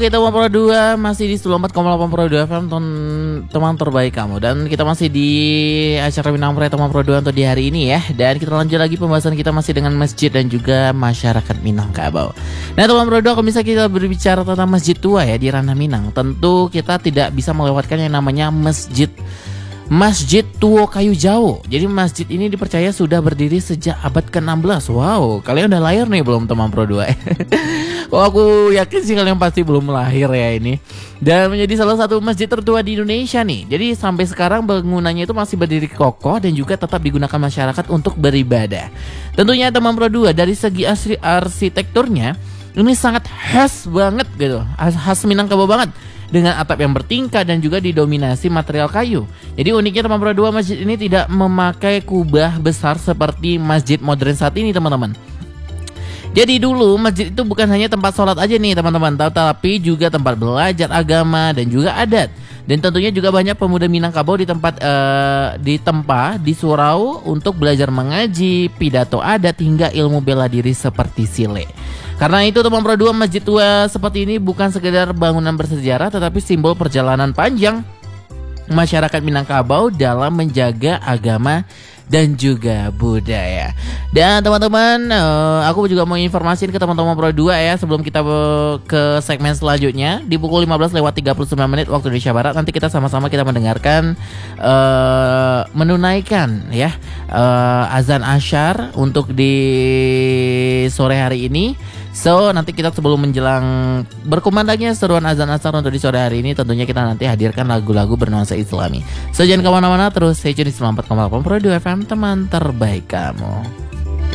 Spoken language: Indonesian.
Oke, teman Pro 2 masih di 94,8 Pro 2 FM, teman terbaik kamu. Dan kita masih di acara Minang Pride teman Pro 2 untuk di hari ini ya. Dan kita lanjut lagi pembahasan kita masih dengan masjid dan juga masyarakat Minangkabau. Nah, teman Pro 2, kalau bisa kita berbicara tentang masjid tua ya di ranah Minang, tentu kita tidak bisa melewatkan yang namanya Masjid Tuo Kayu Jawo. Jadi masjid ini dipercaya sudah berdiri sejak abad ke-16. Wow, kalian udah lahir nih belum teman Pro 2? Oh, aku yakin sih kalian pasti belum lahir ya ini. Dan menjadi salah satu masjid tertua di Indonesia nih. Jadi sampai sekarang bangunannya itu masih berdiri kokoh dan juga tetap digunakan masyarakat untuk beribadah. Tentunya teman Pro 2 dari segi arsitekturnya ini sangat khas banget gitu. Khas Minangkabau banget. Dengan atap yang bertingkat dan juga didominasi material kayu. Jadi uniknya teman Pro 2, masjid ini tidak memakai kubah besar seperti masjid modern saat ini teman-teman. Jadi dulu masjid itu bukan hanya tempat sholat aja nih teman-teman, tapi juga tempat belajar agama dan juga adat. Dan tentunya juga banyak pemuda Minangkabau ditempa di surau untuk belajar mengaji, pidato adat hingga ilmu bela diri seperti sile. Karena itu teman Pro 2, masjid tua seperti ini bukan sekedar bangunan bersejarah tetapi simbol perjalanan panjang masyarakat Minangkabau dalam menjaga agama dan juga budaya. Dan teman-teman, aku juga mau informasiin ke teman-teman Pro 2 ya, sebelum kita ke segmen selanjutnya di pukul 15:39 waktu Indonesia Barat, nanti kita sama-sama kita mendengarkan menunaikan ya azan asyar untuk di sore hari ini. So nanti kita sebelum menjelang berkumandangnya seruan azan asar untuk di sore hari ini, tentunya kita nanti hadirkan lagu-lagu bernuansa Islami. So jangan kemana-mana, terus stay tune di 94,8 Pro 2 FM, teman terbaik kamu.